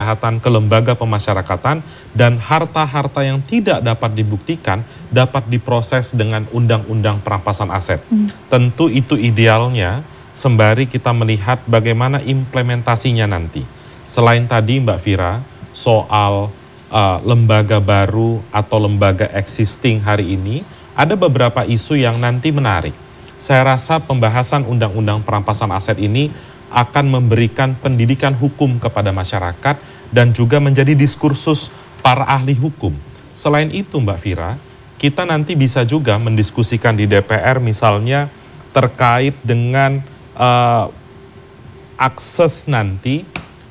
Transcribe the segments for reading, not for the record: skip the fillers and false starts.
kejahatan ke lembaga pemasyarakatan, dan harta-harta yang tidak dapat dibuktikan dapat diproses dengan undang-undang perampasan aset. Tentu itu idealnya, sembari kita melihat bagaimana implementasinya nanti. Selain tadi Mbak Fira, soal lembaga baru atau lembaga existing hari ini, ada beberapa isu yang nanti menarik. Saya rasa pembahasan undang-undang perampasan aset ini akan memberikan pendidikan hukum kepada masyarakat dan juga menjadi diskursus para ahli hukum. Selain itu Mbak Fira, kita nanti bisa juga mendiskusikan di DPR misalnya terkait dengan akses nanti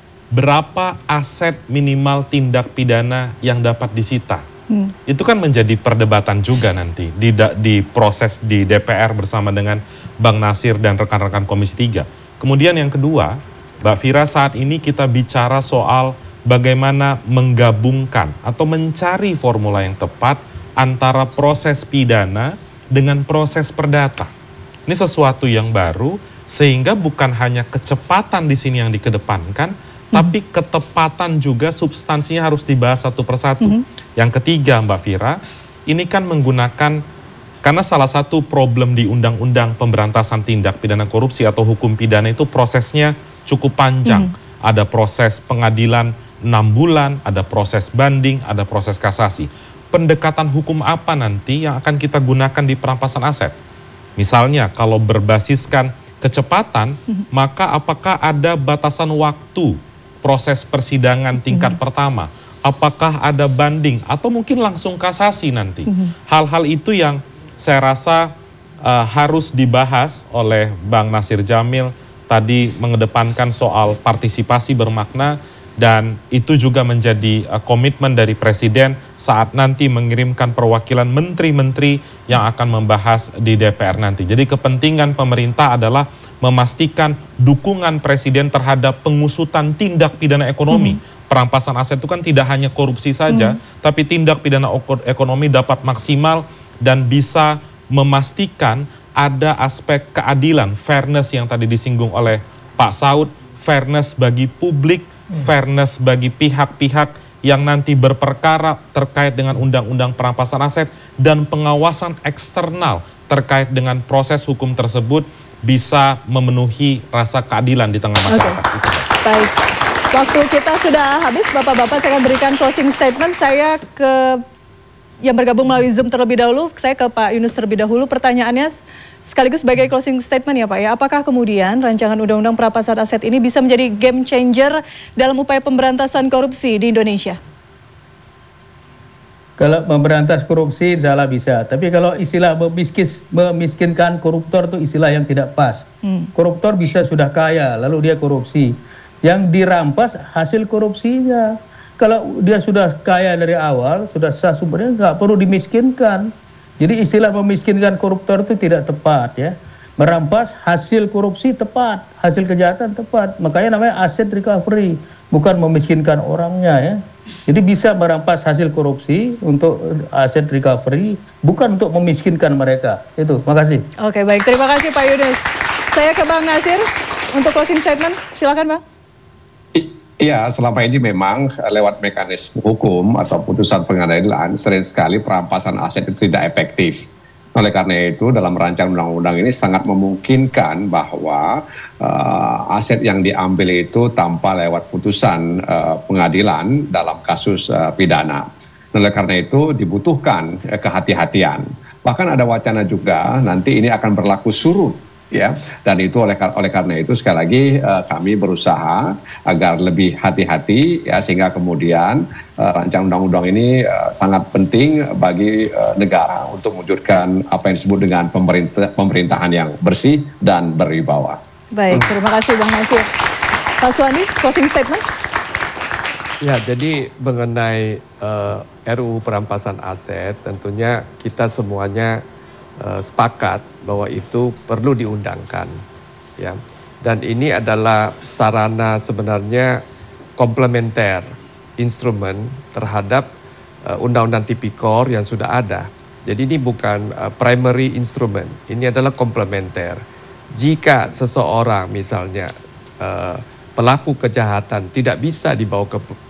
berapa aset minimal tindak pidana yang dapat disita. Itu kan menjadi perdebatan juga nanti di proses di DPR bersama dengan Bang Nasir dan rekan-rekan Komisi 3. Kemudian yang kedua, Mbak Fira, saat ini kita bicara soal bagaimana menggabungkan atau mencari formula yang tepat antara proses pidana dengan proses perdata. Ini sesuatu yang baru, sehingga bukan hanya kecepatan di sini yang dikedepankan, tapi ketepatan juga substansinya harus dibahas satu persatu. Yang ketiga Mbak Fira, ini kan menggunakan, karena salah satu problem di Undang-Undang Pemberantasan Tindak Pidana Korupsi atau hukum pidana itu prosesnya cukup panjang. Ada proses pengadilan 6 bulan, ada proses banding, ada proses kasasi. Pendekatan hukum apa nanti yang akan kita gunakan di perampasan aset? Misalnya kalau berbasiskan kecepatan, maka apakah ada batasan waktu proses persidangan tingkat pertama? Apakah ada banding atau mungkin langsung kasasi nanti? Hal-hal itu yang saya rasa harus dibahas oleh Bang Nasir Jamil, tadi mengedepankan soal partisipasi bermakna, dan itu juga menjadi komitmen dari Presiden saat nanti mengirimkan perwakilan menteri-menteri yang akan membahas di DPR nanti. Jadi kepentingan pemerintah adalah memastikan dukungan Presiden terhadap pengusutan tindak pidana ekonomi. Perampasan aset itu kan tidak hanya korupsi saja, tapi tindak pidana ekonomi dapat maksimal dan bisa memastikan ada aspek keadilan, fairness yang tadi disinggung oleh Pak Saud, fairness bagi publik, fairness bagi pihak-pihak yang nanti berperkara terkait dengan undang-undang perampasan aset, dan pengawasan eksternal terkait dengan proses hukum tersebut bisa memenuhi rasa keadilan di tengah masyarakat. Baik, waktu kita sudah habis Bapak-Bapak, saya akan berikan closing statement. Saya ke yang bergabung melalui Zoom terlebih dahulu, saya ke Pak Yunus terlebih dahulu. Pertanyaannya sekaligus sebagai closing statement ya Pak ya, apakah kemudian rancangan undang-undang perampasan aset ini bisa menjadi game changer dalam upaya pemberantasan korupsi di Indonesia? Kalau memberantas korupsi salah bisa, tapi kalau istilah memiskinkan koruptor itu istilah yang tidak pas. Koruptor bisa sudah kaya lalu dia korupsi, yang dirampas hasil korupsinya. Kalau dia sudah kaya dari awal, sudah sah sumbernya, nggak perlu dimiskinkan. Jadi istilah memiskinkan koruptor itu tidak tepat ya. Merampas hasil korupsi tepat, hasil kejahatan tepat. Makanya namanya asset recovery, bukan memiskinkan orangnya ya. Jadi bisa merampas hasil korupsi untuk asset recovery, bukan untuk memiskinkan mereka. Itu, makasih. Oke, baik. Terima kasih Pak Yunus. Saya ke Bang Nasir untuk closing statement. Silakan Bang. Iya, selama ini memang lewat mekanisme hukum atau putusan pengadilan sering sekali perampasan aset itu tidak efektif. Oleh karena itu dalam rancangan undang-undang ini sangat memungkinkan bahwa aset yang diambil itu tanpa lewat putusan pengadilan dalam kasus pidana. Oleh karena itu dibutuhkan kehati-hatian. Bahkan ada wacana juga nanti ini akan berlaku surut. Ya, dan itu oleh karena itu sekali lagi kami berusaha agar lebih hati-hati ya, sehingga kemudian rancangan undang-undang ini sangat penting bagi negara untuk mewujudkan apa yang disebut dengan pemerintahan yang bersih dan berwibawa. Baik, terima kasih Bang Nasir. Pak Suwandi, closing statement. Ya, jadi mengenai RUU perampasan aset, tentunya kita semuanya sepakat bahwa itu perlu diundangkan, ya. Dan ini adalah sarana sebenarnya komplementer instrumen terhadap undang-undang tipikor yang sudah ada. Jadi ini bukan primary instrument, ini adalah komplementer. Jika seseorang misalnya pelaku kejahatan tidak bisa dibawa ke